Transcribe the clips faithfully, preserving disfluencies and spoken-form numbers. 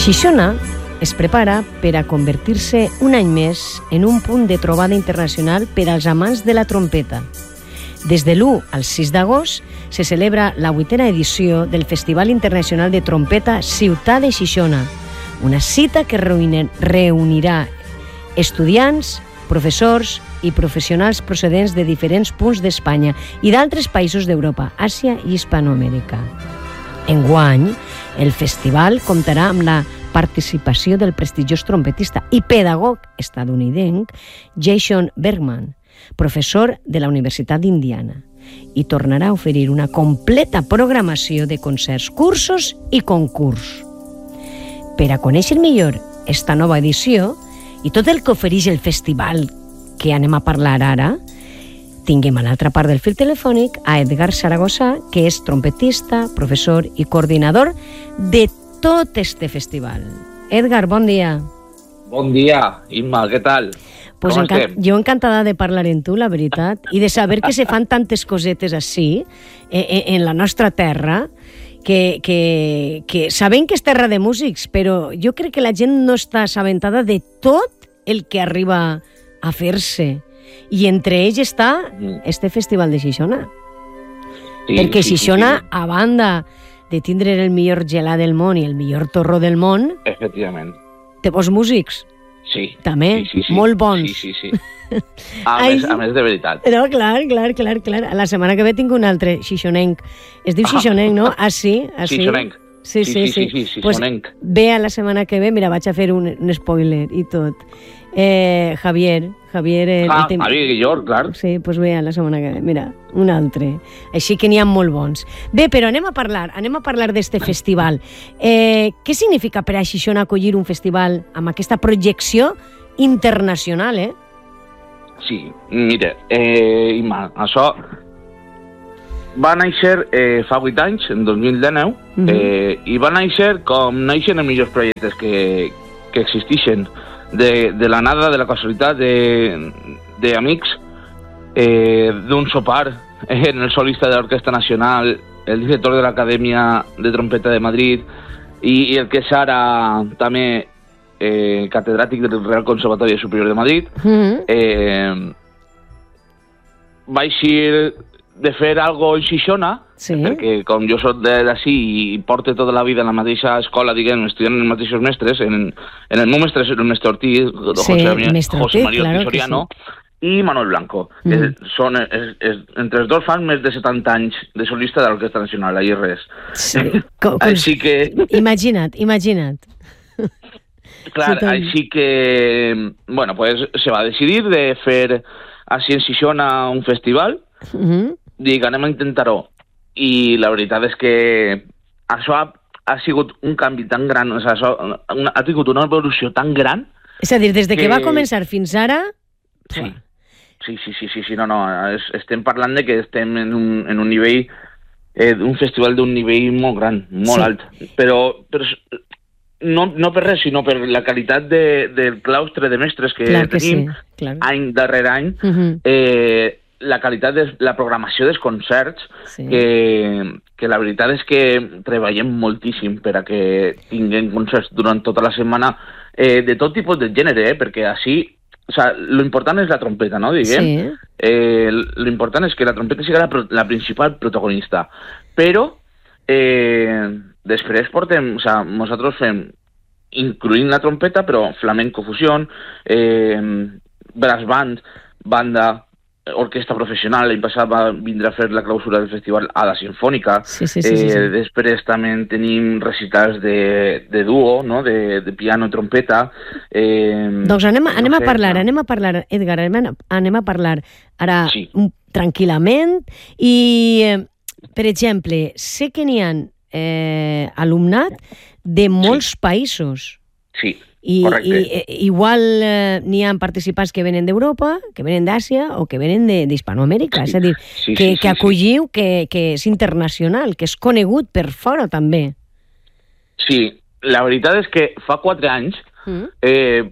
Xixona es prepara per a convertir-se un any més en un punt de trobada internacional per als amants de la trompeta. Des de l'u al sis d'agost se celebra la vuitena edició del Festival Internacional de Trompeta Ciutat de Xixona, una cita que reunirà estudiants, professors i professionals procedents de diferents punts d'Espanya i d'altres països d'Europa, Àsia i Hispanoamèrica. Enguany, el festival comptarà amb la participació del prestigiós trompetista i pedagog estatunidenc Jason Bergman, professor de la Universitat d'Indiana, i tornarà a oferir una completa programació de concerts, cursos i concurs. Per a conèixer millor esta nova edició i tot el que ofereix el festival que anem a parlar ara, tinguem a l'altra part del fil telefònic a Edgar Zaragoza, que és trompetista, professor i coordinador de tot este festival. Edgar, bon dia. Bon dia, Imma, què tal? Pues Com encan estem? jo encantada de parlar amb tu, la veritat, i de saber que se fan tantes cosetes així, eh, en la nostra terra, que, que, que sabem que és terra de músics, però jo crec que la gent no està assabentada de tot el que arriba a fer-se. I entre ells està este Festival de Xixona. Sí, Perquè sí, Xixona, sí, sí. a banda de tindre el millor gelà del món i el millor torró del món, Efectivament. té bons músics, Sí. també, sí, sí, sí. molt bons. Sí, sí, sí. A, Ai, més, a més de veritat. No, clar, clar, clar, clar. La setmana que ve tinc un altre, xixonenc. Es diu xixonenc, no? Ah, sí? Ah, sí? Xixonenc. Sí, sí, sí. sí, sí, sí, Pues xixonenc. ve a la setmana que ve, mira, vaig a fer un, un spoiler i tot. Eh, Javier, Javier... El, Ah, el tem- Javier Guillor, clar. Sí, doncs ve a la setmana que ve. Mira, un altre. Així que n'hi ha molt bons. Bé, però anem a parlar, anem a parlar d'este festival. Eh, què significa per a Xixona acollir un festival amb aquesta projecció internacional, eh? Sí, mira, eh, Imma, això va néixer eh, fa vuit anys, en dos mil dinou, Mhm. eh, i va néixer com neixen els millors projectes que, que existeixen. De, de la nada, de la casualitat d'amics, eh, d'un sopar en el solista de l'Orquestra Nacional, el director de l'Acadèmia de Trompeta de Madrid i, i el que és ara també eh, catedràtic del Real Conservatori Superior de Madrid. Mm-hmm. Eh, vaig ir de fer algo en Xixona, Sí. perquè com jo soc d'ací i porto tota la vida en la mateixa escola, diguem, estudiant els mateixos mestres, en, en el meu mestre és el mestre Ortiz, Sí, José, mestre José Ortiz, María claro Ortiz que Soriano, i Manuel Blanco. Mm. Eh, són, és, és, entre els dos fan més de setanta anys de solista de l'Orquestra Nacional, ahir res. Sí. Com, com... Així que... Imagina't, imagina't. Clar, Sí, tant. així que, bueno, pues se va decidir de fer així en Xixona un festival. Mm-hmm. Dic, anem a intentar-ho. I la veritat és que això ha, ha sigut un canvi tan gran, o sigui, això, una, ha tingut una evolució tan gran. És a dir, des de que, Que- va començar fins ara... Sí, sí, sí, sí, sí, sí no, no, es, estem parlant de que estem en un, en un nivell, eh, un festival d'un nivell molt gran, molt Sí. alt. Però, però no, no per res, sinó per la qualitat de, del claustre de mestres que Clar que tenim, sí, clar. any darrere any, Mm-hmm. eh, la qualitat de la programació dels concerts, Sí. que, que la veritat és que treballem moltíssim per a que tinguem concerts durant tota la setmana eh, de tot tipus de gènere, eh, perquè així, o sea, lo important és la trompeta, no, diguem? Sí. Eh, lo important és que la trompeta sigui la, pro- la principal protagonista, però eh, després portem, o sea, nosaltres fem incluint la trompeta, però flamenco fusió, eh, brass band, banda, orquestra professional. L'any passat va vindre a fer la clausura del festival a la Sinfònica. Sí, sí, sí, sí, sí. Eh, després també tenim recitals de, de duo, no? de, de piano i trompeta. Eh, Doncs anem, a- anem no a sé, parlar, no. anem a parlar, Edgar, anem a, anem a parlar ara Sí. un, tranquil·lament i, eh, per exemple, sé que n'hi ha eh, alumnat de molts països. Sí, I, correcte. i eh, igual eh, n'hi ha participants que venen d'Europa, que venen d'Àsia o que venen de- d'Hispanoamèrica. Sí, És a dir, sí, que, sí, que sí, acolliu, que, que és internacional, que és conegut per fora també. Sí, la veritat és que fa quatre anys Mm. eh,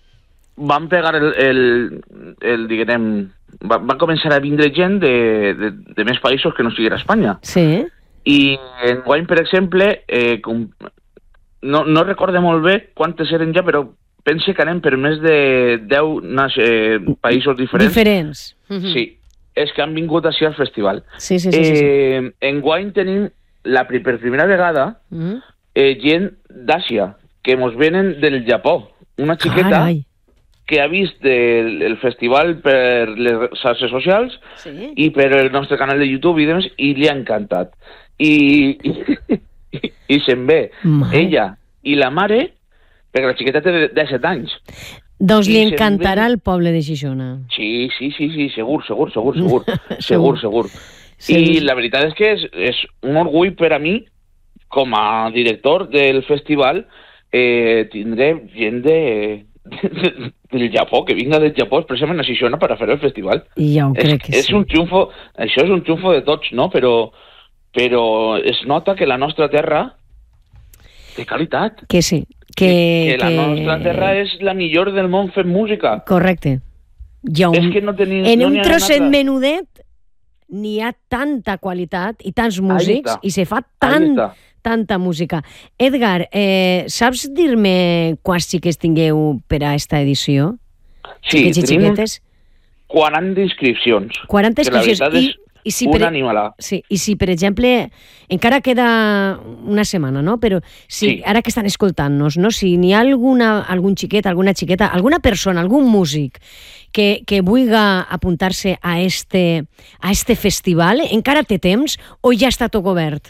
van pegar el, el, el diguem, va, va començar a vindre gent de, de, de més països que no siguera Espanya. Sí. I en guany, per exemple, eh, com no, no recordo molt bé quantes eren ja, però pense que anem per més de deu eh, països diferents. Diferents. Mm-hmm. Sí, és que han vingut així al festival. Sí, sí, sí. sí, sí. Eh, enguany tenim, la, per primera vegada, mm-hmm. eh, gent d'Àsia, que mos venen del Japó. Una xiqueta Carai. que ha vist el, el festival per les xarxes socials sí. i per el nostre canal de YouTube i demés, i li ha encantat. I, i, i, i se'n ve Mai. ella i la mare, perquè la xiqueta té disset anys. Doncs li encantarà ve... el poble de Xixona. Sí, sí, sí, sí, segur, segur, segur, segur, segur, segur. Sí. I la veritat és que és, és un orgull per a mi, com a director del festival, eh, tindré gent de, de, del Japó, que vinga del Japó expressament a Xixona per a fer el festival. Ja ho crec és, que és sí. Un triomfo, això és un triomfo de tots, no? Però, però es nota que la nostra terra té qualitat. Que sí. Que, que, que la que... nostra terra és la millor del món fent música. Correcte. Ha un... És que no tenim, en no un trosset altra... menudet n'hi ha tanta qualitat i tants músics i se fa tant, tanta música. Edgar, eh, saps dir-me quants xiquets tingueu per a esta edició? Sí, tenim quaranta inscripcions. quaranta inscripcions. I, i si una per, animalà. Sí, i si, per exemple, encara queda una setmana, no? Però si sí. Ara que estan escoltant-nos, no? Si n'hi ha alguna, algun xiquet, alguna xiqueta, alguna persona, algun músic que, que vulgui apuntar-se a este, a este festival, encara té temps o ja està tot obert?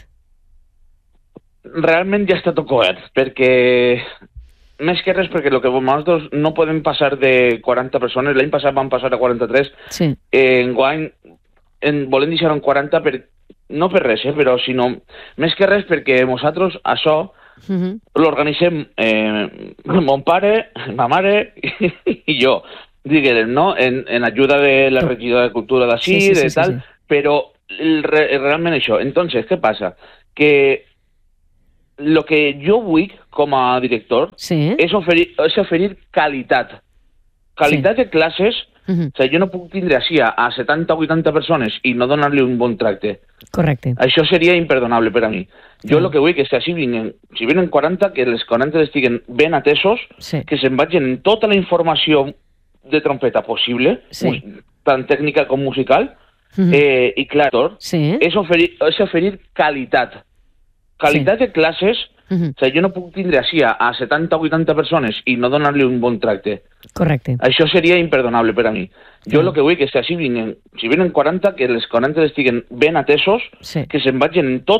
Realment ja està tot obert, perquè més que res perquè el que nosaltres no podem passar de quaranta persones, l'any passat vam passar a quaranta-tres, sí. eh, enguany en, volem deixar en quaranta, per, no per res, eh, però sinó més que res perquè nosaltres això uh-huh. l'organitzem eh, mon pare, ma mare i, i jo, diguem, no? En, en ajuda de la regidora de cultura d'ací, sí, sí, de sí, tal, sí, sí. Però el, realment això. Entonces, què passa? Que lo que jo vull com a director sí. és, oferir, és oferir qualitat. Qualitat sí. de classes. Uh-huh. O sigui, jo no puc tindre així a, a setanta o vuitanta persones i no donar-li un bon tracte. Correcte. Això seria imperdonable per a mi. Jo el uh-huh. que vull és que així vinguen, si venen quaranta, que les quaranta estiguen ben atesos, sí. que se'n vagin tota la informació de trompeta possible, sí. tant tècnica com musical, uh-huh. eh, i clar, sí. és, oferir, és oferir qualitat. Qualitat sí. de classes. Uh-huh. O sigui, jo no puc tindre així a, a setanta o vuitanta persones i no donar-li un bon tracte. Correcte. Això seria imperdonable per a mi. Jo el uh-huh. que vull és que així vinguen, si venen quaranta, que les quaranta estiguen ben atesos, sí. que se'n vagin tot